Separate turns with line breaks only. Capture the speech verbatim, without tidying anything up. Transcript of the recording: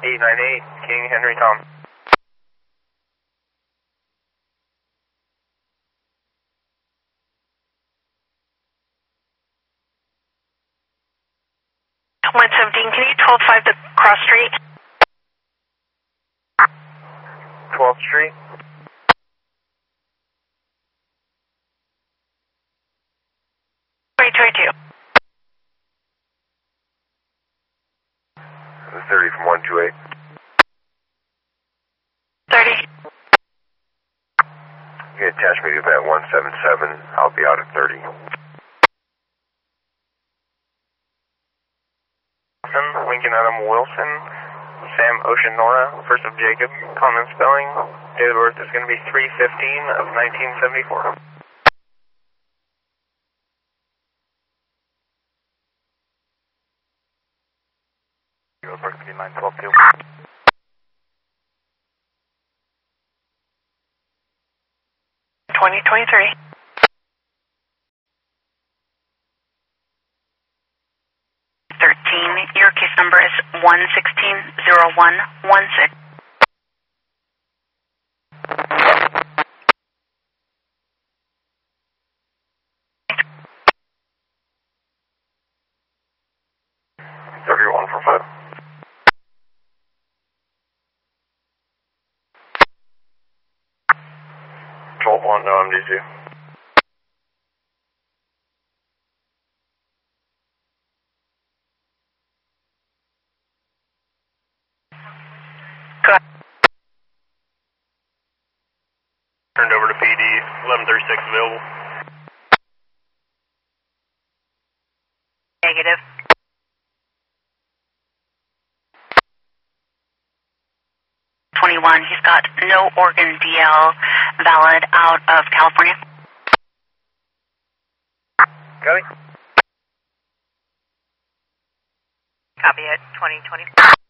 eight nine eight, King Henry Tom.
one seventeen, can you twelve five to Cross Street?
twelfth Street.
twenty twenty-two.
thirty from one two eight.
thirty.
You can attach me to event one seven seven. I'll be out at thirty. Lincoln Adam Wilson, Sam Ocean Nora, first of Jacob, common spelling. Date of birth is going to be three fifteen of nineteen seventy-four. nine twelve two.
twenty twenty-three. thirteen, your case number is one sixteen zero one one six.
thirty-one for five. twelve one, no M D C. Turned over to P D, eleven thirty-six available.
Negative. twenty-one, he's got no organ D L valid out of California.
Copy.
Copy it, twenty twenty.